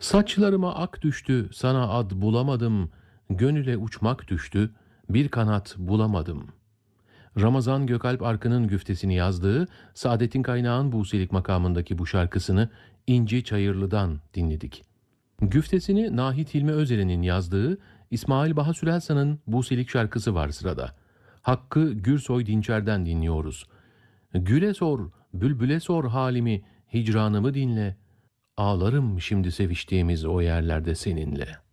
Saçlarıma ak düştü, sana ad bulamadım. Gönüle uçmak düştü, bir kanat bulamadım. Ramazan Gökalp Arkın'ın güftesini yazdığı Saadettin Kaynağ'ın Buselik makamındaki bu şarkısını İnci Çayırlı'dan dinledik. Güftesini Nahit Hilmi Özel'in yazdığı İsmail Baha Sürelsan'ın Buselik şarkısı var sırada. Hakkı Gürsoy Dinçer'den dinliyoruz. Güle sor, bülbüle sor halimi, hicranımı dinle. Ağlarım şimdi seviştiğimiz o yerlerde seninle.